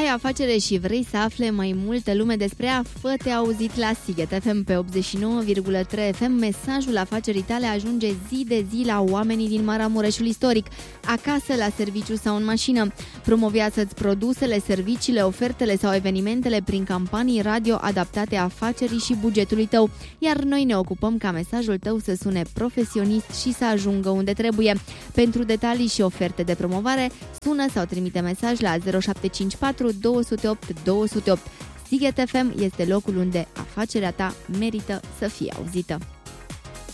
afacere și vrei să afle mai multă lume despre ea, fă-te auzit la Sighet FM pe 89,3 FM. Mesajul afacerii tale ajunge zi de zi la oamenii din Maramureșul istoric, acasă, la serviciu sau în mașină. Promovează-ți produsele, serviciile, ofertele sau evenimentele prin campanii radio adaptate afacerii și bugetului tău, iar noi ne ocupăm ca mesajul tău să sune profesionist și să ajungă unde trebuie. Pentru detalii și oferte de promovare, sună sau trimite mesaj la 0754 208 208. Sighet FM este locul unde afacerea ta merită să fie auzită.